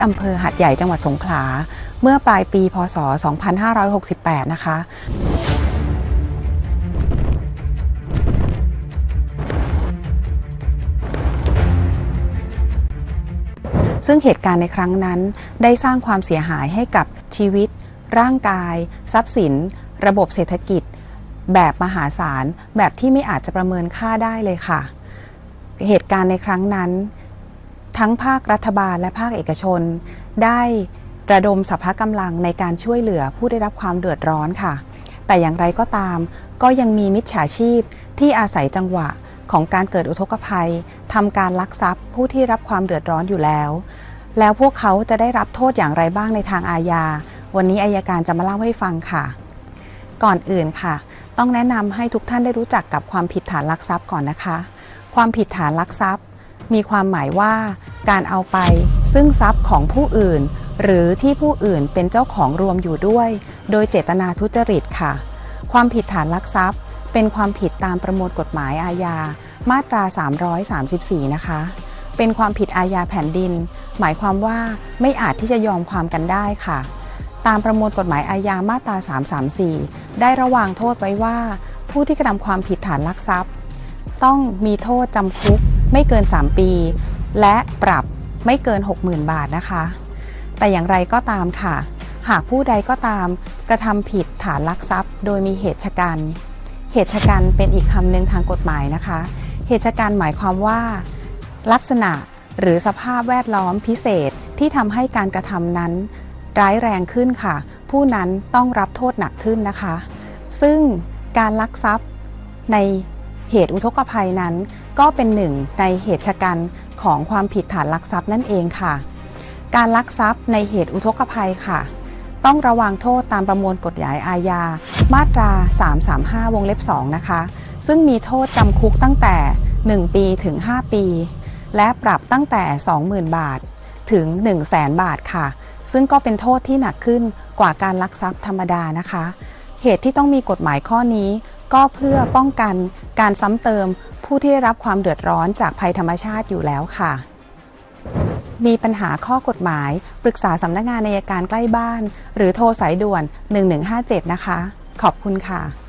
อำเภอหาดใหญ่จังหวัดสงขลาเมื่อปลายปีพ.ศ. 2568 นะคะซึ่งเหตุการณ์ในครั้งนั้นได้สร้างความเสียหายให้กับชีวิตร่างกายทรัพย์สินระบบเศรษฐกิจแบบมหาศาลแบบที่ไม่อาจจะประเมินค่าได้เลยค่ะเหตุการณ์ในครั้งนั้นทั้งภาครัฐบาลและภาคเอกชนได้ระดมสรรพกำลังในการช่วยเหลือผู้ได้รับความเดือดร้อนค่ะแต่อย่างไรก็ตามก็ยังมีมิจฉาชีพที่อาศัยจังหวะของการเกิดอุทกภัยทำการลักทรัพย์ผู้ที่รับความเดือดร้อนอยู่แล้วพวกเขาจะได้รับโทษอย่างไรบ้างในทางอาญาวันนี้อัยการจะมาเล่าให้ฟังค่ะก่อนอื่นค่ะต้องแนะนำให้ทุกท่านได้รู้จักกับความผิดฐานลักทรัพย์ก่อนนะคะความผิดฐานลักทรัพย์มีความหมายว่าการเอาไปซึ่งทรัพย์ของผู้อื่นหรือที่ผู้อื่นเป็นเจ้าของรวมอยู่ด้วยโดยเจตนาทุจริตค่ะความผิดฐานลักทรัพย์เป็นความผิดตามประมวลกฎหมายอาญามาตรา334นะคะเป็นความผิดอาญาแผ่นดินหมายความว่าไม่อาจที่จะยอมความกันได้ค่ะตามประมวลกฎหมายอาญามาตรา334ได้ระวางโทษไว้ว่าผู้ที่กระทำความผิดฐานลักทรัพย์ต้องมีโทษจำคุกไม่เกิน3ปีและปรับไม่เกิน 60,000 บาทนะคะแต่อย่างไรก็ตามค่ะหากผู้ใดก็ตามกระทำผิดฐานลักทรัพย์โดยมีเหตุฉกันเหตุฉกันเป็นอีกคำหนึ่งทางกฎหมายนะคะเหตุฉกันหมายความว่าลักษณะหรือสภาพแวดล้อมพิเศษที่ทำให้การกระทำนั้นร้ายแรงขึ้นค่ะผู้นั้นต้องรับโทษหนักขึ้นนะคะซึ่งการลักทรัพย์ในเหตุอุทกภัยนั้นก็เป็นหนึ่งในเหตุฉกันของความผิดฐานลักทรัพย์นั่นเองค่ะการลักทรัพย์ในเหตุอุทกภัยค่ะต้องระวังโทษตามประมวลกฎหมายอาญามาตรา335วงเล็บ2นะคะซึ่งมีโทษจำคุกตั้งแต่1ปีถึง5ปีและปรับตั้งแต่ 20,000 บาทถึง 100,000 บาทค่ะซึ่งก็เป็นโทษที่หนักขึ้นกว่าการลักทรัพย์ธรรมดานะคะเหตุที่ต้องมีกฎหมายข้อนี้ก็เพื่อป้องกันการซ้ำเติมผู้ที่ได้รับความเดือดร้อนจากภัยธรรมชาติอยู่แล้วค่ะมีปัญหาข้อกฎหมายปรึกษาสำนักงานอัยการใกล้บ้านหรือโทรสายด่วน1157นะคะขอบคุณค่ะ